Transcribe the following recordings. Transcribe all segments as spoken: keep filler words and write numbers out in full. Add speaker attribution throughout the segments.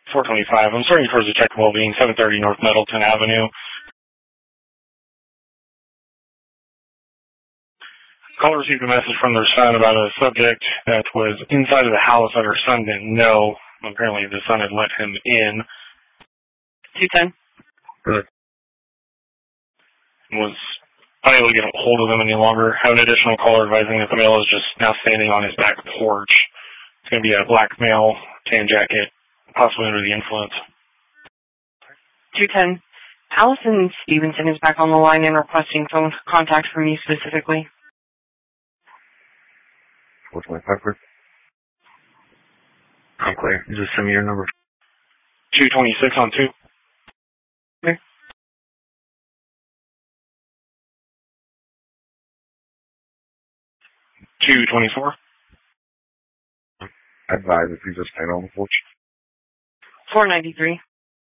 Speaker 1: four twenty-five. I'm starting towards Detective Wellbeing, seven thirty North Middleton Avenue. Caller received a message from their son about a subject that was inside of the house that her son didn't know. Apparently the son had let him in.
Speaker 2: two ten.
Speaker 1: Good. Was unable to get a hold of them any longer. Have an additional caller advising that the male is just now standing on his back porch. It's going to be a black male, tan jacket, possibly under the influence.
Speaker 2: two ten. Allison Stevenson is back on the line and requesting phone contact from you specifically.
Speaker 1: four twenty-five, clear. I'm clear. Is this some of your number? two twenty-six on two.
Speaker 2: Clear.
Speaker 1: two twenty-four.
Speaker 3: Advise if you just came on the porch.
Speaker 2: four ninety-three.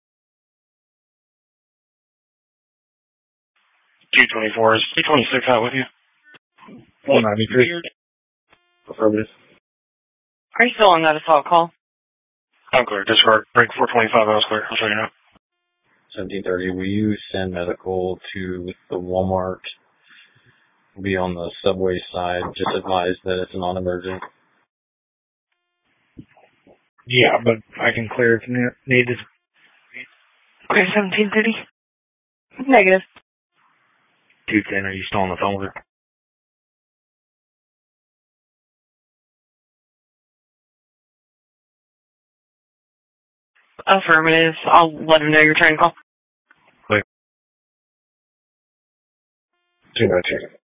Speaker 1: two twenty-four. Is two twenty-six out with you?
Speaker 3: four ninety-three. Affirmative.
Speaker 2: Are you still on that assault call?
Speaker 1: I'm clear. Disregard. Break four twenty-five. I was clear. I'll show you now.
Speaker 4: seventeen thirty. Will you send medical to the Walmart? Be on the subway side. Just advise that it's non-emergent.
Speaker 1: Yeah, but I can clear if needed.
Speaker 2: Okay, seventeen thirty. Negative.
Speaker 1: two ten. Are you still on the phone with her?
Speaker 2: Affirmative. I'll let him know you're trying to call.
Speaker 1: Clear.
Speaker 3: two nineteen.